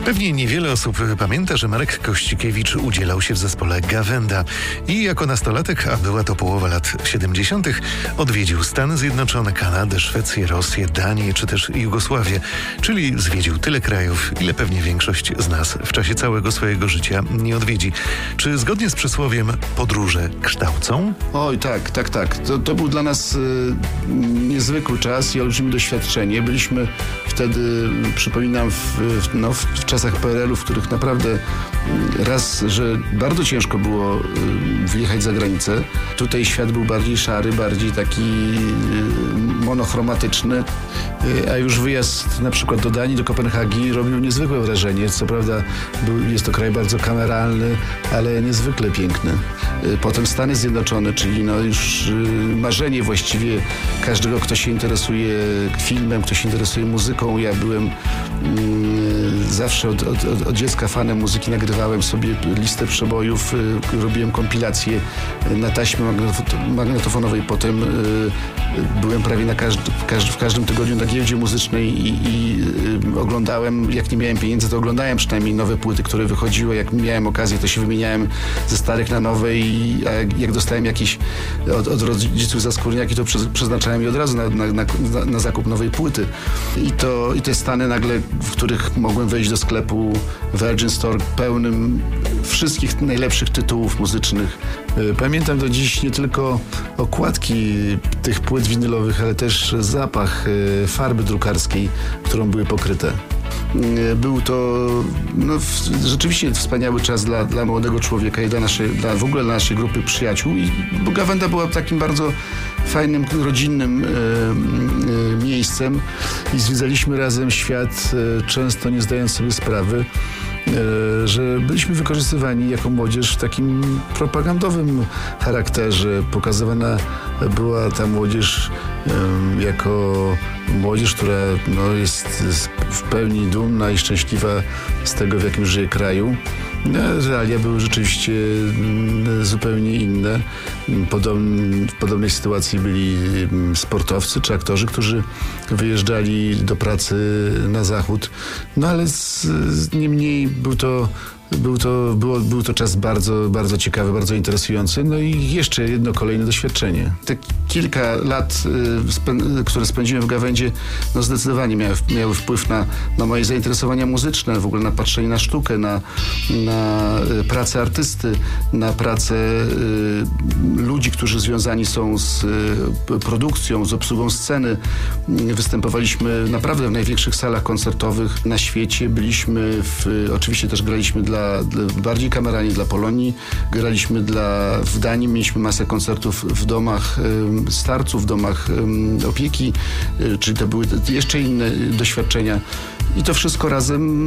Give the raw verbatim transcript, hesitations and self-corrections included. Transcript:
Pewnie niewiele osób pamięta, że Marek Kościkiewicz udzielał się w zespole Gawenda i jako nastolatek, a była to połowa lat siedemdziesiątych, odwiedził Stany Zjednoczone, Kanadę, Szwecję, Rosję, Danię czy też Jugosławię, czyli zwiedził tyle krajów, ile pewnie większość z nas w czasie całego swojego życia nie odwiedzi. Czy zgodnie z przysłowiem podróże kształcą? Oj, tak, tak, tak. To, to był dla nas y, niezwykły czas i olbrzymie doświadczenie. Byliśmy wtedy, przypominam, w, w, no, w, w czasach P R L u, w których naprawdę raz, że bardzo ciężko było y, wyjechać za granicę. Tutaj świat był bardziej szary, bardziej taki y, monochromatyczny, y, a już wyjazd na przykład do Danii, do Kopenhagi robił niezwykłe wrażenie. Co prawda był, jest to kraj bardzo kameralny, ale niezwykle piękny. Y, potem Stany Zjednoczone, czyli no już y, marzenie właściwie każdego, kto się interesuje filmem, kto się interesuje muzyką. Ja byłem y, zawsze od, od, od dziecka fanem muzyki, nagrywałem sobie listę przebojów, y, robiłem kompilacje na taśmie magnetofonowej, potem y, byłem prawie na każdy, każdy, w każdym tygodniu na giełdzie muzycznej i, i y, oglądałem, jak nie miałem pieniędzy, to oglądałem przynajmniej nowe płyty, które wychodziły, jak miałem okazję, to się wymieniałem ze starych na nowe i a jak, jak dostałem jakieś od, od rodziców zaskórniaki, to prze, przeznaczałem je od razu na, na, na, na zakup nowej płyty. I to i te Stany nagle, w których mogłem wejść do sklepu Virgin Store pełnym wszystkich najlepszych tytułów muzycznych. Pamiętam do dziś nie tylko okładki tych płyt winylowych, ale też zapach farby drukarskiej, którą były pokryte. Był to no, rzeczywiście wspaniały czas dla, dla młodego człowieka i dla, naszej, dla w ogóle dla naszej grupy przyjaciół. I, bo Gawenda była takim bardzo fajnym, rodzinnym e, e, miejscem i zwiedzaliśmy razem świat, e, często nie zdając sobie sprawy, e, że byliśmy wykorzystywani jako młodzież w takim propagandowym charakterze. Pokazywana była ta młodzież e, jako młodzież, która no, jest w pełni dumna i szczęśliwa z tego, w jakim żyje kraju. Realia były rzeczywiście zupełnie inne. Podobn, w podobnej sytuacji byli sportowcy czy aktorzy, którzy wyjeżdżali do pracy na zachód. No ale z, z, niemniej był to Był to, było, był to czas bardzo, bardzo ciekawy, bardzo interesujący. No i jeszcze jedno kolejne doświadczenie. Te kilka lat, y, spę, które spędziłem w Gawędzie, no zdecydowanie miały, miały wpływ na, na moje zainteresowania muzyczne, w ogóle na patrzenie na sztukę, na, na y, pracę artysty, na pracę y, ludzi, którzy związani są z y, produkcją, z obsługą sceny. Y, występowaliśmy naprawdę w największych salach koncertowych na świecie. Byliśmy w, oczywiście też graliśmy dla Dla, dla, bardziej kameralnie dla Polonii. Graliśmy dla, w Danii, mieliśmy masę koncertów w domach y, starców, w domach y, opieki, y, czyli to były jeszcze inne doświadczenia. I to wszystko razem